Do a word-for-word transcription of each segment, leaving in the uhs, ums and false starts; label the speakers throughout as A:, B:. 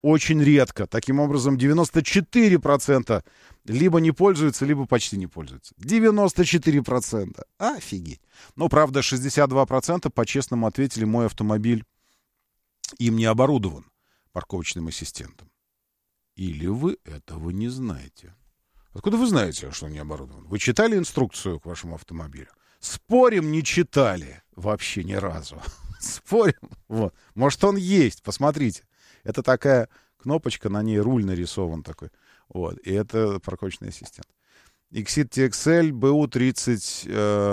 A: очень редко. Таким образом, девяносто четыре процента либо не пользуются, либо почти не пользуются. девяносто четыре процента. Офигеть. Но, правда, шестьдесят два процента по-честному ответили, мой автомобиль им не оборудован парковочным ассистентом. Или вы этого не знаете? Откуда вы знаете, что он не оборудован? Вы читали инструкцию к вашему автомобилю? Спорим, не читали вообще ни разу. Спорим. Вот. Может, он есть, посмотрите. Это такая кнопочка, на ней руль нарисован такой. Вот. И это парковочный ассистент. Exit ти экс эль би ю тридцать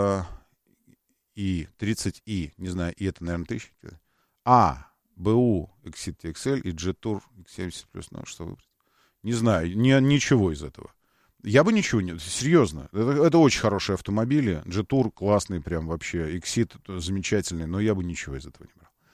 A: и, тридцать и, не знаю, и это, наверное, тысяча. А, би ю Exit ти экс эль и Jetour икс семьдесят плюс, ну, что выбрать? Не знаю, ни, ничего из этого. Я бы ничего не... Серьезно. Это, это очень хорошие автомобили. Jetour классный прям вообще. Exit замечательный, но я бы ничего из этого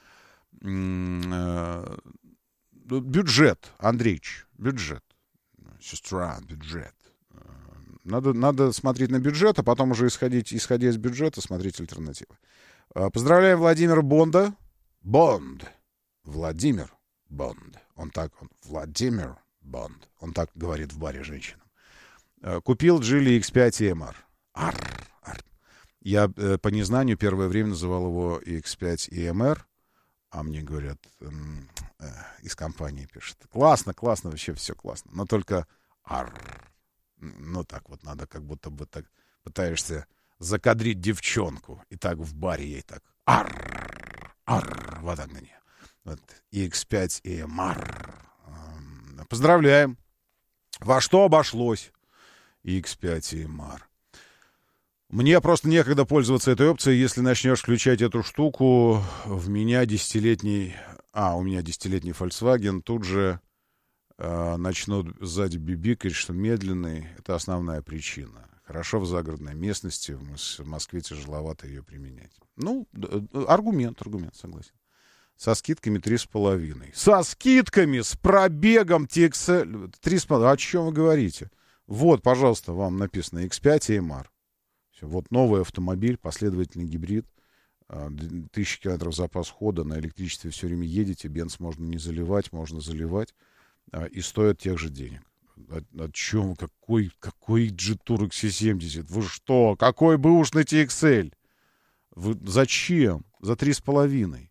A: не брал. Бюджет, Андреич, бюджет. Сестра, бюджет. Надо, надо смотреть на бюджет, а потом уже исходить, исходя из бюджета, смотреть альтернативы. Поздравляем Владимира Бонда. Бонд. Владимир Бонд. Он так, он, Владимир Бонд. Он так говорит в баре женщинам. Купил Geely икс пять и эм ар. Ар, ар. Я э, по незнанию первое время называл его икс пять и эм ар, а мне говорят, э, э, из компании пишут. Классно, классно, вообще все классно. Но только ар. Ну так вот надо, как будто бы так пытаешься закадрить девчонку. И так в баре ей так. Ар, ар. Вот так на нее. Вот. икс пять и эм ар. Поздравляем. Во что обошлось икс пять и эм ар? Мне просто некогда пользоваться этой опцией. Если начнешь включать эту штуку, в меня десятилетний... А, у меня десятилетний Volkswagen, тут же э, начнут сзади бибикать, что медленный. Это основная причина. Хорошо в загородной местности, в Москве тяжеловато ее применять. Ну, аргумент, аргумент, согласен. Со скидками три с половиной. Со скидками, с пробегом ти экс эль. три с половиной. О чем вы говорите? Вот, пожалуйста, вам написано икс пять и эм ар. Все, вот новый автомобиль, последовательный гибрид. Тысяча километров запас хода, на электричестве все время едете, бенз можно не заливать, можно заливать. И стоит тех же денег. О, о чем? Какой, какой Jetour икс семьдесят? Вы что? Какой бэушный ти экс эль? Вы зачем? За три с половиной.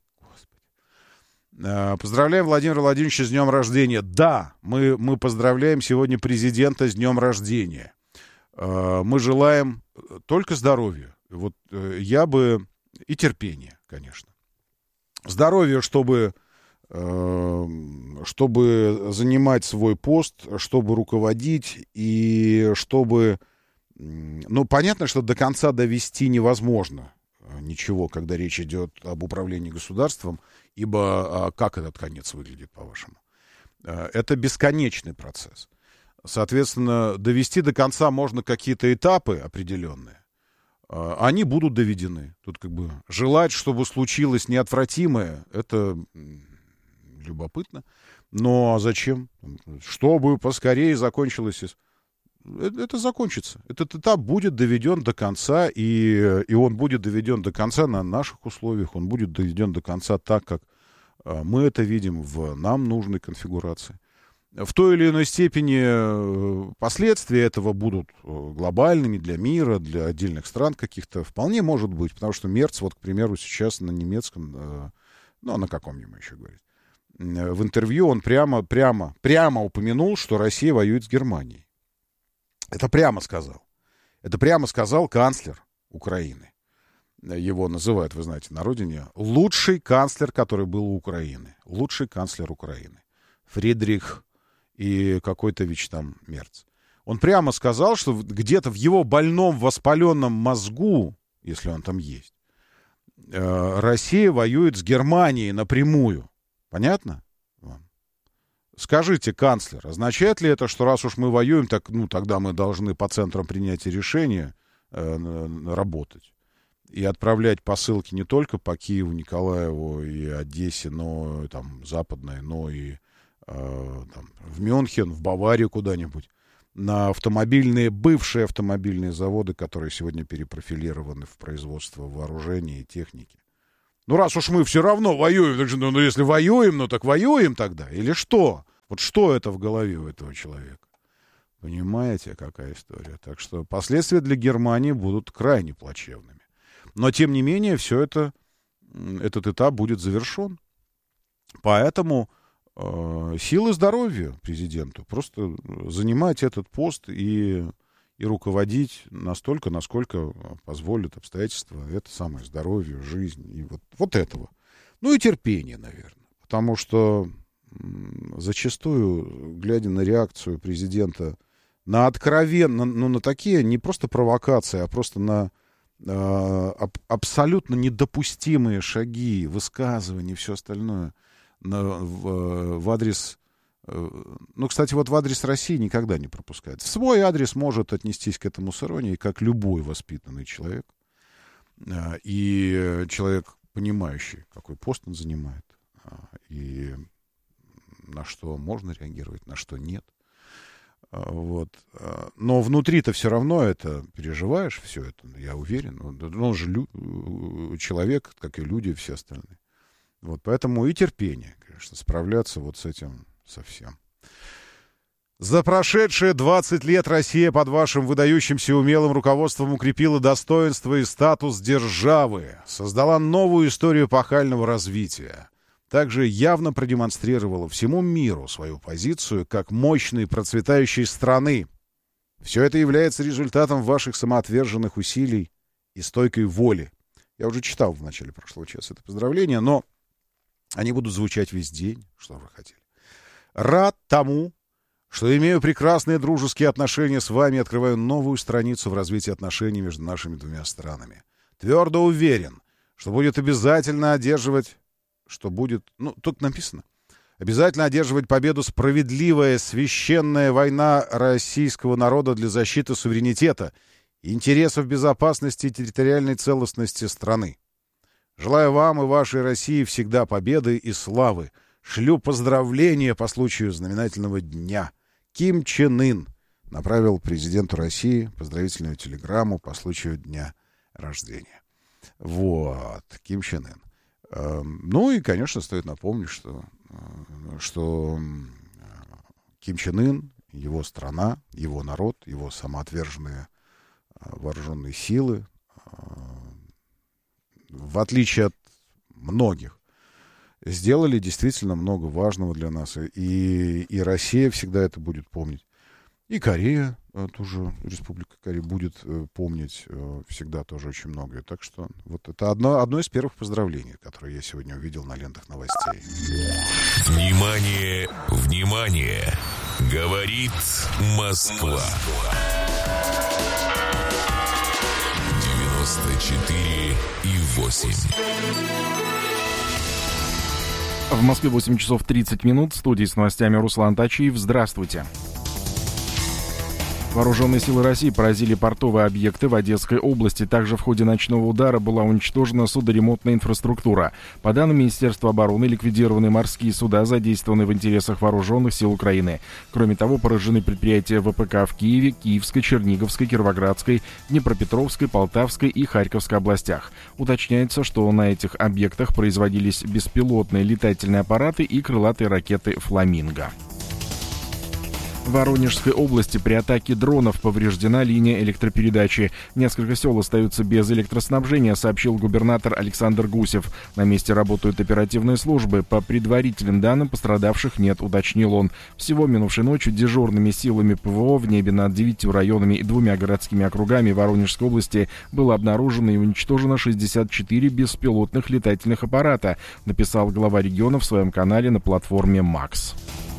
A: Поздравляем Владимира Владимировича с днем рождения. Да, мы, мы поздравляем сегодня президента с днем рождения. Мы желаем только здоровья. Вот я бы... И терпения, конечно. Здоровья, чтобы, чтобы занимать свой пост, чтобы руководить и чтобы... Ну, понятно, что до конца довести невозможно ничего, когда речь идет об управлении государством, ибо как этот конец выглядит, по-вашему? Это бесконечный процесс. Соответственно, довести до конца можно какие-то этапы определенные. Они будут доведены. Тут как бы желать, чтобы случилось неотвратимое, это любопытно. Но зачем? Чтобы поскорее закончилось... Это закончится. Этот этап будет доведен до конца, и, и он будет доведен до конца на наших условиях, он будет доведен до конца так, как мы это видим в нам нужной конфигурации. В той или иной степени последствия этого будут глобальными для мира, для отдельных стран каких-то. Вполне может быть, потому что Мерц, вот, к примеру, сейчас на немецком, ну, на каком ему еще говорить, в интервью он прямо, прямо, прямо упомянул, что Россия воюет с Германией. Это прямо сказал. Это прямо сказал канцлер Украины. Его называют, вы знаете, на родине лучший канцлер, который был у Украины. Лучший канцлер Украины. Фридрих и какой-то ВИЧ там Мерц. Он прямо сказал, что где-то в его больном воспаленном мозгу, если он там есть, Россия воюет с Германией напрямую. Понятно? Скажите, канцлер, означает ли это, что раз уж мы воюем, так, ну, тогда мы должны по центрам принятия решения э, работать и отправлять посылки не только по Киеву, Николаеву и Одессе, но там западной, но и э, там, в Мюнхен, в Баварию куда-нибудь, на автомобильные, бывшие автомобильные заводы, которые сегодня перепрофилированы в производство вооружений и техники. Ну, раз уж мы все равно воюем, ну, ну, если воюем, ну, так воюем тогда, или что? Вот что это в голове у этого человека? Понимаете, какая история? Так что последствия для Германии будут крайне плачевными. Но, тем не менее, все это, этот этап будет завершен. Поэтому э, силы здоровья президенту. Просто занимать этот пост и, и руководить настолько, насколько позволят обстоятельства. Это самое здоровье, жизнь. И вот, вот этого. Ну и терпение, наверное. Потому что м, зачастую, глядя на реакцию президента на откровенно, ну, на такие не просто провокации, а просто на э, аб- абсолютно недопустимые шаги, высказывания и все остальное на, в, в адрес... Э, ну, кстати, вот в адрес России никогда не пропускает. В свой адрес может отнестись к этому с иронией, как любой воспитанный человек. Э, и человек, понимающий, какой пост он занимает, э, и на что можно реагировать, на что нет. Вот. Но внутри-то все равно это переживаешь, все это, я уверен. Он же лю- человек, как и люди все остальные. Вот, поэтому и терпение, конечно, справляться вот с этим совсем. За прошедшие двадцать лет Россия под вашим выдающимся умелым руководством укрепила достоинство и статус державы, создала новую историю эпохального развития. Также явно продемонстрировала всему миру свою позицию как мощной процветающей страны. Все это является результатом ваших самоотверженных усилий и стойкой воли. Я уже читал в начале прошлого часа это поздравление, но они будут звучать весь день, что вы хотели. Рад тому, что имею прекрасные дружеские отношения с вами и открываю новую страницу в развитии отношений между нашими двумя странами. Твердо уверен, что будет обязательно одерживать... что будет, ну, тут написано, обязательно одерживать победу справедливая священная война российского народа для защиты суверенитета, интересов безопасности и территориальной целостности страны. Желаю вам и вашей России всегда победы и славы. Шлю поздравления по случаю знаменательного дня. Ким Чен Ын направил президенту России поздравительную телеграмму по случаю дня рождения. Вот, Ким Чен Ын. Ну и, конечно, стоит напомнить, что, что Ким Чен Ын, его страна, его народ, его самоотверженные вооруженные силы, в отличие от многих, сделали действительно много важного для нас. И, и Россия всегда это будет помнить. И Корея, тоже Республика Корея, будет помнить всегда тоже очень многое. Так что вот это одно, одно из первых поздравлений, которые я сегодня увидел на лентах новостей.
B: Внимание, внимание! Говорит Москва. девяносто четыре и восемь.
C: В Москве восемь часов тридцать минут. В студии с новостями Руслан Тачиев. Здравствуйте. Вооруженные силы России поразили портовые объекты в Одесской области. Также в ходе ночного удара была уничтожена судоремонтная инфраструктура. По данным Министерства обороны, ликвидированы морские суда, задействованные в интересах вооруженных сил Украины. Кроме того, поражены предприятия ВПК в Киеве, Киевской, Черниговской, Кировоградской, Днепропетровской, Полтавской и Харьковской областях. Уточняется, что на этих объектах производились беспилотные летательные аппараты и крылатые ракеты «Фламинго». В Воронежской области при атаке дронов повреждена линия электропередачи. Несколько сел остаются без электроснабжения, сообщил губернатор Александр Гусев. На месте работают оперативные службы. По предварительным данным, пострадавших нет, уточнил он. Всего минувшей ночью дежурными силами ПВО в небе над девятью районами и двумя городскими округами Воронежской области было обнаружено и уничтожено шестьдесят четыре беспилотных летательных аппарата, написал глава региона в своем канале на платформе «Макс».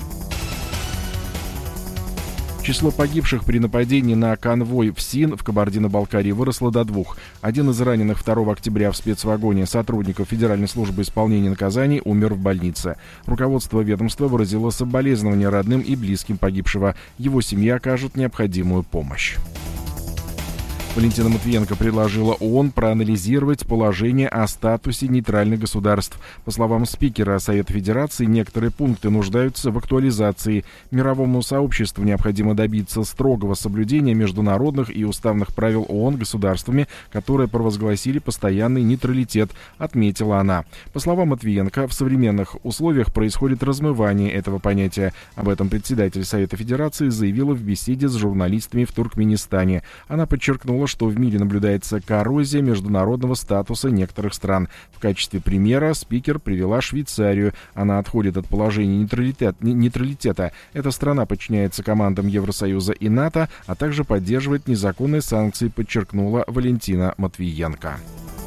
C: Число погибших при нападении на конвой в СИН в Кабардино-Балкарии выросло до двух. Один из раненых второго октября в спецвагоне сотрудников Федеральной службы исполнения наказаний умер в больнице. Руководство ведомства выразило соболезнования родным и близким погибшего. Его семье окажут необходимую помощь. Валентина Матвиенко предложила ООН проанализировать положение о статусе нейтральных государств. По словам спикера Совета Федерации, некоторые пункты нуждаются в актуализации. Мировому сообществу необходимо добиться строгого соблюдения международных и уставных правил ООН государствами, которые провозгласили постоянный нейтралитет, отметила она. По словам Матвиенко, в современных условиях происходит размывание этого понятия. Об этом председатель Совета Федерации заявила в беседе с журналистами в Туркменистане. Она подчеркнула, что в мире наблюдается коррозия международного статуса некоторых стран. В качестве примера спикер привела Швейцарию. Она отходит от положения нейтралитет, нейтралитета. Эта страна подчиняется командам Евросоюза и НАТО, а также поддерживает незаконные санкции, подчеркнула Валентина Матвиенко.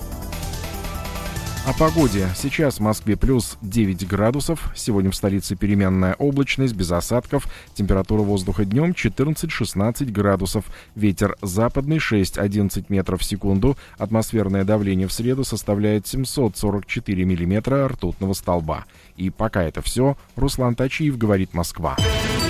C: О погоде. Сейчас в Москве плюс девять градусов. Сегодня в столице переменная облачность, без осадков. Температура воздуха днем четырнадцать-шестнадцать градусов. Ветер западный шесть-одиннадцать метров в секунду. Атмосферное давление в среду составляет семьсот сорок четыре миллиметра ртутного столба. И пока это все. Руслан Тачиев, говорит Москва.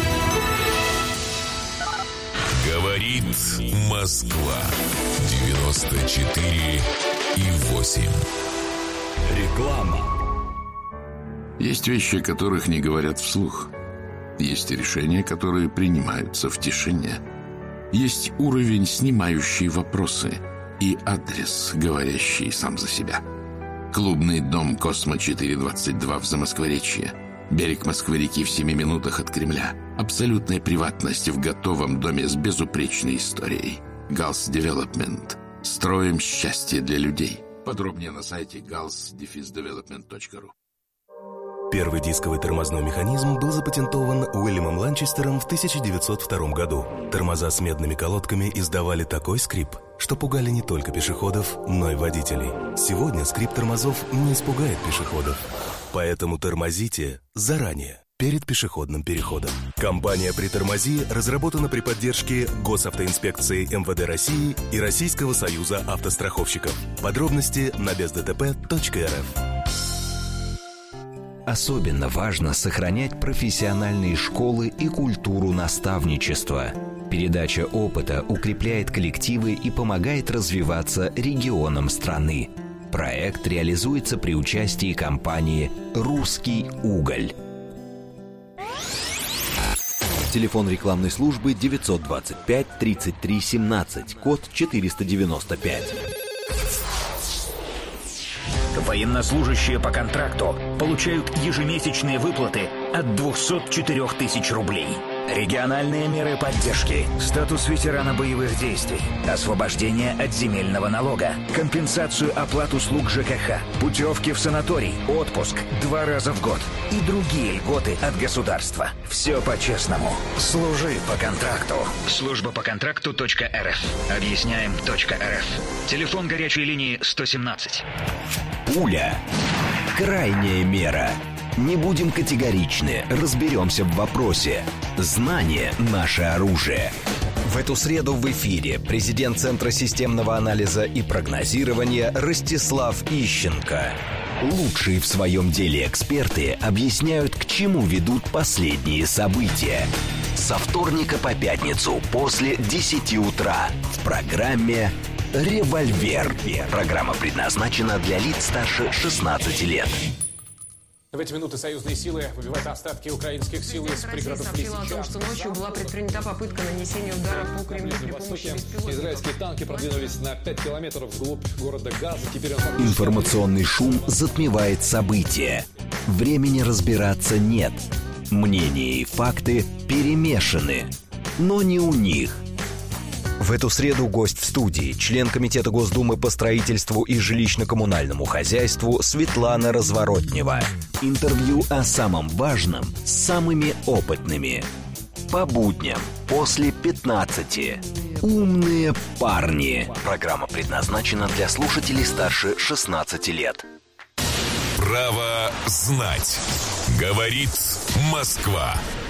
B: Говорит Москва. девяносто четыре и восемь.
D: Реклама.
E: Есть вещи, о которых не говорят вслух. Есть решения, которые принимаются в тишине. Есть уровень, снимающий вопросы, и адрес, говорящий сам за себя. Клубный дом «Космо четыреста двадцать два» в Замоскворечье. Берег Москвы-реки в семи минутах от Кремля. Абсолютная приватность в готовом доме с безупречной историей. Галс Девелопмент. Строим счастье для людей. Подробнее на сайте галс девелопмент точка ру.
F: Первый дисковый тормозной механизм был запатентован Уильямом Ланчестером в тысяча девятьсот втором году. Тормоза с медными колодками издавали такой скрип, что пугали не только пешеходов, но и водителей. Сегодня скрип тормозов не испугает пешеходов. Поэтому тормозите заранее, перед пешеходным переходом. Компания «Притормози» разработана при поддержке Госавтоинспекции эм вэ дэ России и Российского союза автостраховщиков. Подробности на без дэ тэ пэ точка эр эф.
G: Особенно важно сохранять профессиональные школы и культуру наставничества. Передача опыта укрепляет коллективы и помогает развиваться регионам страны. Проект реализуется при участии компании «Русский уголь».
H: Телефон рекламной службы девятьсот двадцать пять тридцать три семнадцать, код четыреста девяносто пять.
I: Военнослужащие по контракту получают ежемесячные выплаты от двести четыре тысячи рублей. Региональные меры поддержки, статус ветерана боевых действий, освобождение от земельного налога, компенсацию оплат услуг жэ ка ха, путевки в санаторий, отпуск два раза в год и другие льготы от государства. Все по-честному. Служи по контракту. Служба по контракту точка эр эф. Объясняем точка эр эф. Телефон горячей линии сто семнадцать.
G: Пуля. Крайняя мера. Не будем категоричны, разберемся в вопросе. Знание – наше оружие. В эту среду в эфире президент Центра системного анализа и прогнозирования Ростислав Ищенко. Лучшие в своем деле эксперты объясняют, к чему ведут последние события. Со вторника по пятницу после десяти утра в программе «Револьвер». Программа предназначена для лиц старше шестнадцати лет.
J: В эти минуты союзные силы выбивают остатки украинских сил из пригородов Лисичанска.
K: Сообщила о том, что ночью была предпринята попытка нанесения удара по Кремлю при помощи беспилотников.
J: Израильские танки продвинулись на пять километров вглубь города Газа. Теперь он...
G: Информационный шум затмевает события. Времени разбираться нет. Мнения и факты перемешаны. Но не у них. В эту среду гость в студии, член Комитета Госдумы по строительству и жилищно-коммунальному хозяйству Светлана Разворотнева. Интервью о самом важном с самыми опытными. По будням после пятнадцати. Умные парни. Программа предназначена для слушателей старше шестнадцати лет.
B: Право знать. Говорит Москва.